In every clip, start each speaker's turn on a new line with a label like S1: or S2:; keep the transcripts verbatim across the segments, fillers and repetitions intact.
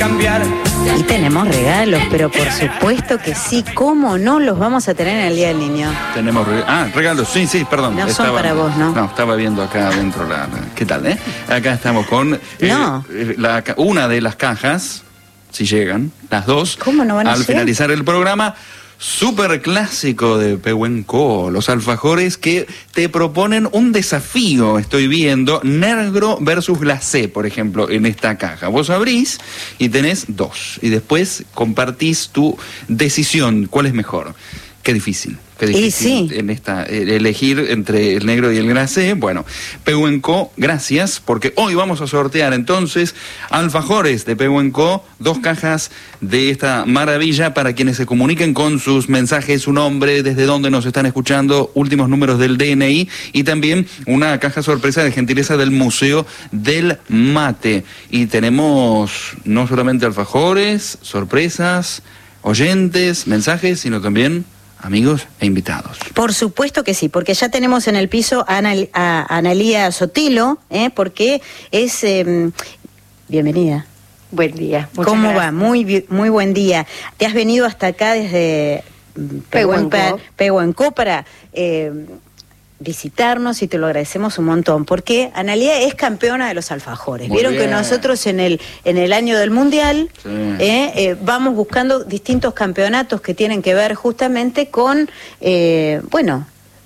S1: cambiar.
S2: Y tenemos regalos, pero por supuesto que sí, ¿cómo no los vamos a tener en el Día del Niño?
S3: Tenemos regalos. Ah, regalos, sí, sí, perdón.
S2: No
S3: estaba,
S2: son para vos, ¿no?
S3: No, estaba viendo acá adentro la... ¿Qué tal, eh? Acá estamos con... Eh,
S2: No.
S3: la, una de las cajas, si llegan, las dos.
S2: ¿Cómo no van a
S3: Al
S2: llegar?
S3: finalizar el programa... Súper clásico de Pehuenco, los alfajores que te proponen un desafío, estoy viendo, negro versus glacé, por ejemplo, en esta caja. Vos abrís y tenés dos, y después compartís tu decisión, ¿cuál es mejor? Qué difícil, qué difícil
S2: Y sí.
S3: en esta, eh, elegir entre el negro y el glacé. Bueno, Pehuenco, gracias, porque hoy vamos a sortear entonces alfajores de Pehuenco, dos cajas de esta maravilla para quienes se comuniquen con sus mensajes, su nombre, desde dónde nos están escuchando, últimos números del D N I y también una caja sorpresa de gentileza del Museo del Mate. Y tenemos no solamente alfajores, sorpresas, oyentes, mensajes, sino también... amigos e invitados.
S2: Por supuesto que sí, porque ya tenemos en el piso a, Anal a Analía Sotelo, ¿eh? Porque es... Eh, bienvenida.
S4: Buen día.
S2: ¿Cómo
S4: gracias.
S2: va? Muy, muy buen día. Te has venido hasta acá desde
S4: Pehuenco.
S2: Pehuenco para eh, visitarnos y te lo agradecemos un montón, porque Analía es campeona de los alfajores.
S3: Muy
S2: Vieron
S3: bien.
S2: que nosotros en el, en el año del Mundial
S3: Sí.
S2: eh, eh, vamos buscando distintos campeonatos que tienen que ver justamente con, eh, bueno...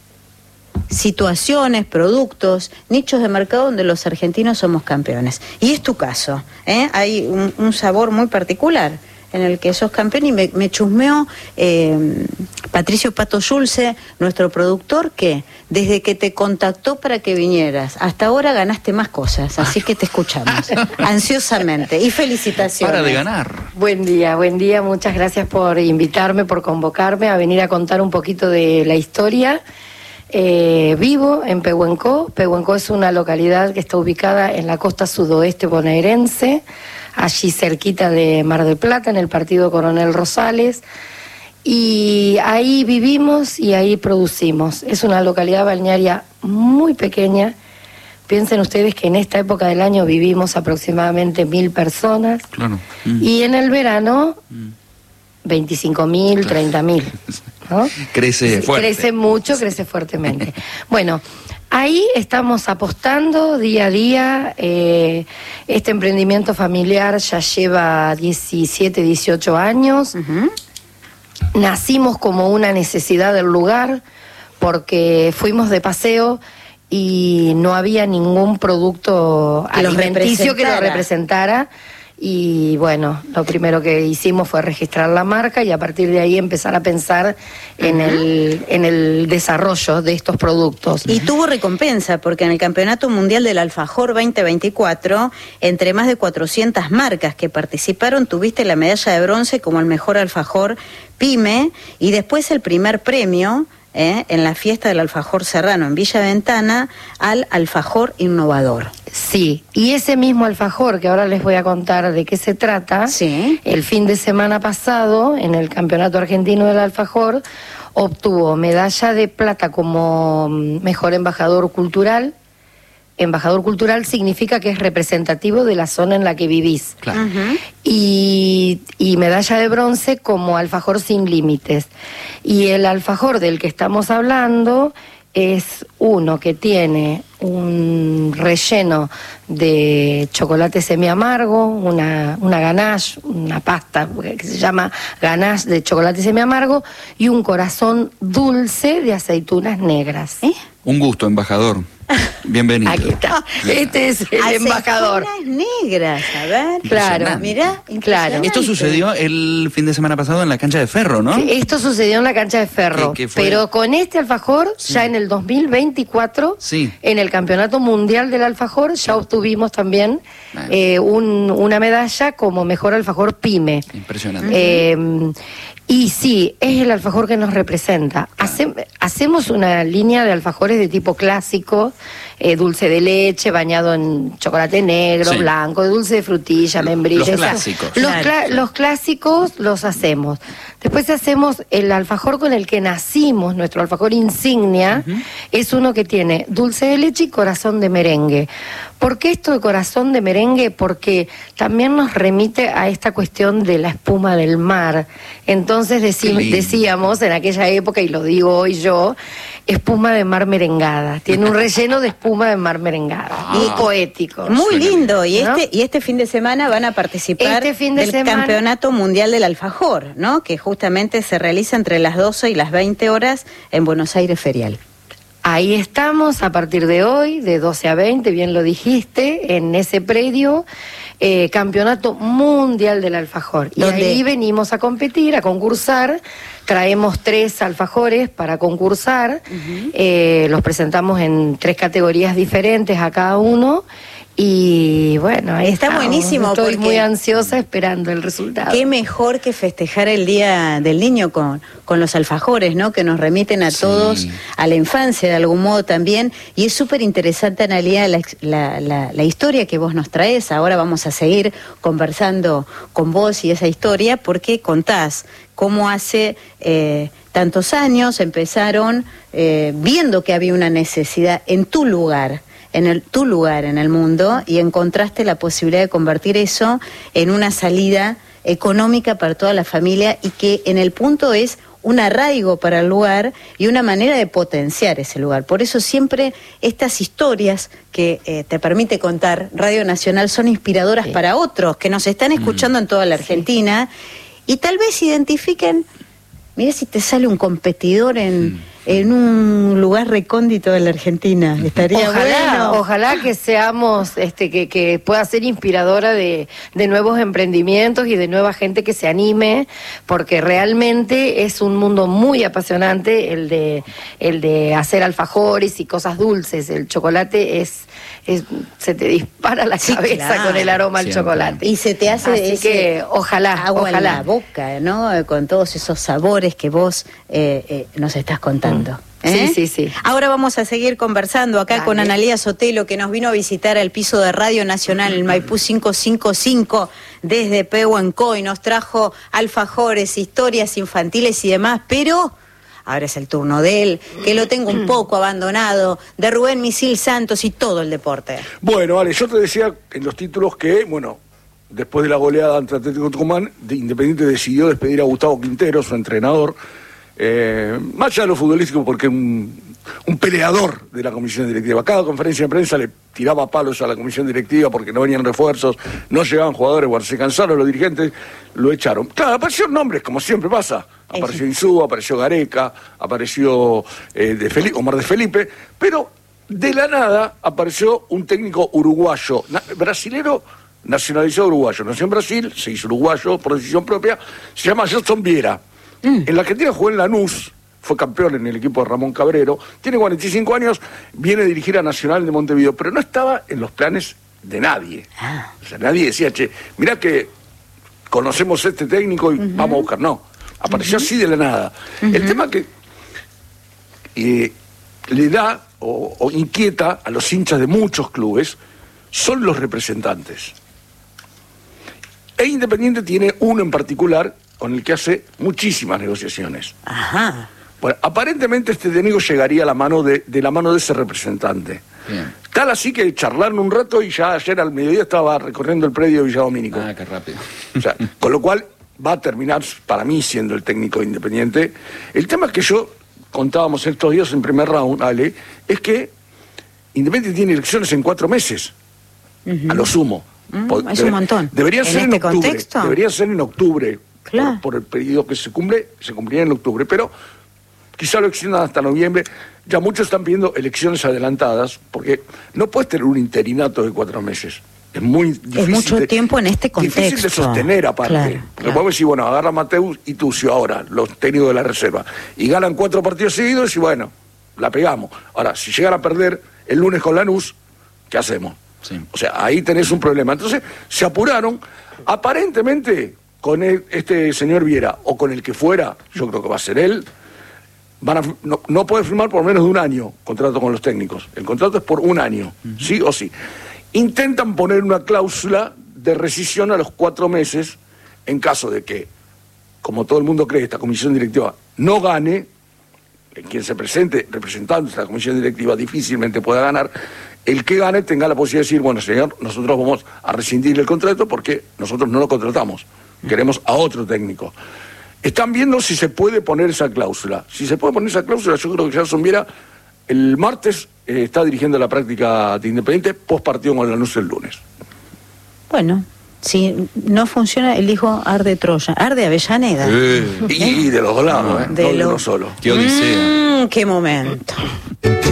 S2: situaciones, productos, nichos de mercado donde los argentinos somos campeones. Y es tu caso, ¿eh? Hay un, un sabor muy particular en el que sos campeón y me, me chusmeó eh, Patricio Pato Schulze, nuestro productor, que desde que te contactó para que vinieras, hasta ahora ganaste más cosas, así que te escuchamos, ansiosamente, y felicitaciones.
S3: Para de ganar.
S4: Buen día, buen día. Muchas gracias por invitarme, por convocarme a venir a contar un poquito de la historia. Eh, vivo en Pehuenco. Pehuenco es una localidad que está ubicada en la costa sudoeste bonaerense, allí cerquita de Mar del Plata, en el partido Coronel Rosales. Y ahí vivimos y ahí producimos. Es una localidad balnearia muy pequeña. Piensen ustedes que en esta época del año vivimos aproximadamente mil personas.
S3: Claro. Mm.
S4: Y en el verano, veinticinco mil, treinta mil. ¿No?
S3: Crece fuerte.
S4: Crece mucho, crece fuertemente. Bueno, ahí estamos apostando día a día. Eh, este emprendimiento familiar ya lleva diecisiete, dieciocho años.
S2: Uh-huh.
S4: Nacimos como una necesidad del lugar porque fuimos de paseo y no había ningún producto
S2: Que los
S4: alimenticio que lo
S2: representara.
S4: representara. Y bueno, lo primero que hicimos fue registrar la marca y a partir de ahí empezar a pensar en,
S2: Ajá.
S4: el, en el desarrollo de estos productos.
S2: Y tuvo recompensa, porque en el Campeonato Mundial del Alfajor veinte veinticuatro, entre más de cuatrocientas marcas que participaron, tuviste la medalla de bronce como el mejor alfajor PYME, y después el primer premio eh, en la fiesta del alfajor serrano en Villa Ventana al alfajor innovador.
S4: Sí, y ese mismo alfajor, que ahora les voy a contar de qué se trata,
S2: Sí.
S4: el fin de semana pasado, en el Campeonato Argentino del Alfajor, obtuvo medalla de plata como mejor embajador cultural. Embajador cultural significa que es representativo de la zona en la que vivís.
S3: Claro.
S2: Uh-huh.
S4: Y, y medalla de bronce como alfajor sin límites. Y el alfajor del que estamos hablando es uno que tiene un relleno de chocolate semiamargo, una, una ganache, una pasta que se llama ganache de chocolate semiamargo y un corazón dulce de aceitunas negras.
S2: ¿Eh?
S3: Un gusto, embajador. Bienvenido.
S4: Aquí está. Este es el
S2: Aceitunas
S4: embajador.
S2: negras, a ver.
S4: Claro.
S2: Mirá,
S4: Claro.
S3: Esto sucedió el fin de semana pasado en la cancha de Ferro, ¿no?
S4: Sí, esto sucedió en la cancha de Ferro,
S3: ¿Qué- qué fue?
S4: pero con este alfajor,
S3: Sí.
S4: ya en el dos mil veinticuatro,
S3: Sí.
S4: en el Campeonato Mundial del Alfajor, ya obtuvimos también
S3: Bueno.
S4: eh, un- una medalla como mejor alfajor PYME.
S3: Impresionante.
S4: Eh, y sí, es el alfajor que nos representa. Hace- hacemos una línea de alfajores de tipo clásico, eh, dulce de leche bañado en chocolate negro, sí. blanco, dulce de frutilla, membrillo.
S3: Los clásicos.
S4: Los, cl- los clásicos los hacemos. Después hacemos el alfajor con el que nacimos, nuestro alfajor insignia, uh-huh. es uno que tiene dulce de leche y corazón de merengue. ¿Por qué esto de corazón de merengue? Porque también nos remite a esta cuestión de la espuma del mar. Entonces deci- decíamos en aquella época, y lo digo hoy yo, espuma de mar merengada. Tiene un relleno de espuma de mar merengada. Ah, y poético.
S2: Muy lindo. Y, ¿no? este, y este fin de semana van a participar
S4: este fin de
S2: del
S4: semana...
S2: Campeonato Mundial del Alfajor, ¿no? Que justamente se realiza entre las doce y las veinte horas en Buenos Aires Ferial.
S4: Ahí estamos a partir de hoy, de doce a veinte, bien lo dijiste, en ese predio, eh, Campeonato Mundial del Alfajor. Y ¿dónde? Ahí venimos a competir, a concursar, traemos tres alfajores para concursar, uh-huh. eh, los presentamos en tres categorías diferentes a cada uno. Y bueno, ahí
S2: está
S4: estamos.
S2: Buenísimo.
S4: Estoy muy ansiosa esperando el resultado.
S2: Qué mejor que festejar el Día del Niño con, con los alfajores, ¿no? Que nos remiten a sí. todos a la infancia de algún modo también. Y es súper interesante, Analía, la, la, la, la historia que vos nos traes. Ahora vamos a seguir conversando con vos y esa historia, porque contás cómo hace eh, tantos años empezaron eh, viendo que había una necesidad en tu lugar. en el, tu lugar en el mundo, y encontraste la posibilidad de convertir eso en una salida económica para toda la familia, y que en el punto es un arraigo para el lugar y una manera de potenciar ese lugar. Por eso siempre estas historias que eh, te permite contar Radio Nacional son inspiradoras sí. para otros que nos están escuchando mm. en toda la Argentina, sí. y tal vez identifiquen, mira si te sale un competidor en... Mm. en un lugar recóndito de la Argentina. Estaría
S4: ojalá,
S2: bueno.
S4: Ojalá que seamos, este, que, que pueda ser inspiradora de, de nuevos emprendimientos y de nueva gente que se anime, porque realmente es un mundo muy apasionante el de, el de hacer alfajores y cosas dulces. El chocolate es, es se te dispara la sí, cabeza claro. con el aroma al chocolate.
S2: Y se te hace
S4: Así
S2: ese
S4: que ojalá,
S2: agua
S4: ojalá.
S2: en la boca, ¿no? Con todos esos sabores que vos eh, eh, nos estás contando. ¿Eh?
S4: Sí, sí, sí.
S2: Ahora vamos a seguir conversando acá Dale. con Analía Sotelo, que nos vino a visitar al piso de Radio Nacional, el Maipú quinientos cincuenta y cinco, desde Pehuenco, y nos trajo alfajores, historias infantiles y demás, pero ahora es el turno de él, que lo tengo un poco abandonado, de Rubén Misil Santos y todo el deporte.
S1: Bueno, Ale, yo te decía en los títulos que, bueno, después de la goleada ante Atlético Tucumán, Independiente decidió despedir a Gustavo Quintero, su entrenador, Eh, más allá de lo futbolístico, porque un, un peleador de la comisión directiva. Cada conferencia de prensa le tiraba palos a la comisión directiva porque no venían refuerzos, no llegaban jugadores, bueno, se cansaron los dirigentes, lo echaron. Claro, aparecieron nombres, como siempre pasa. Apareció Insúa, apareció Gareca, apareció eh, de Felipe, Omar de Felipe, pero de la nada apareció un técnico uruguayo, na, brasilero, nacionalizado uruguayo. Nació en Brasil, se hizo uruguayo por decisión propia, se llama Gerson Viera. Mm. En la Argentina jugó en Lanús, fue campeón en el equipo de Ramón Cabrero, tiene cuarenta y cinco años, viene a dirigir a Nacional de Montevideo, pero no estaba en los planes de nadie. Ah. O sea, nadie decía, che, mirá que conocemos a este técnico y uh-huh. vamos a buscar. No, apareció uh-huh. así de la nada. Uh-huh. El tema que eh, le da o, o inquieta a los hinchas de muchos clubes son los representantes. E Independiente tiene uno en particular con el que hace muchísimas negociaciones.
S2: Ajá.
S1: Bueno, aparentemente este técnico llegaría a la mano de, de la mano de ese representante. Bien. Tal así que charlaron un rato y ya ayer al mediodía estaba recorriendo el predio de Villa Domínico.
S3: Ah, qué rápido.
S1: O sea, con lo cual va a terminar, para mí, siendo el técnico de Independiente. El tema que yo contábamos estos días en primer round, Ale, es que Independiente tiene elecciones en cuatro meses, uh-huh. a lo sumo.
S2: Mm, es un montón.
S1: Debería ser en,
S2: este
S1: octubre.
S2: Contexto? Debería
S1: ser en octubre.
S2: Claro.
S1: Por, por el periodo que se cumple, se cumpliría en octubre, pero quizá lo extiendan hasta noviembre. Ya muchos están pidiendo elecciones adelantadas, porque no puedes tener un interinato de cuatro meses. Es muy difícil.
S2: Es mucho
S1: de,
S2: tiempo en este contexto.
S1: Difícil de sostener, aparte. Claro, porque
S2: claro.
S1: podemos decir, bueno, agarra a Mateus y Tucio ahora, los técnicos de la reserva, y ganan cuatro partidos seguidos y bueno, la pegamos. Ahora, si llegan a perder el lunes con Lanús, ¿qué hacemos? Sí. O sea, ahí tenés un problema. Entonces, se apuraron, aparentemente, con el, este señor Viera, o con el que fuera, yo creo que va a ser él, van a, no, no puede firmar por menos de un año contrato con los técnicos. El contrato es por un año, uh-huh. sí o sí. Intentan poner una cláusula de rescisión a los cuatro meses en caso de que, como todo el mundo cree, esta comisión directiva no gane, quien se presente representando esta comisión directiva difícilmente pueda ganar, el que gane tenga la posibilidad de decir, bueno, señor, nosotros vamos a rescindir el contrato porque nosotros no lo contratamos, queremos a otro técnico. Están viendo si se puede poner esa cláusula. Si se puede poner esa cláusula, yo creo que Gerson Viera el martes eh, está dirigiendo la práctica de Independiente, post partido con el anuncio el lunes.
S2: Bueno, si no funciona, el hijo arde Troya, arde Avellaneda.
S1: Eh, y, y de los dos lados, ¿eh?
S2: De
S1: no de
S2: lo...
S1: uno solo.
S3: Qué odisea.
S2: Mm, qué momento.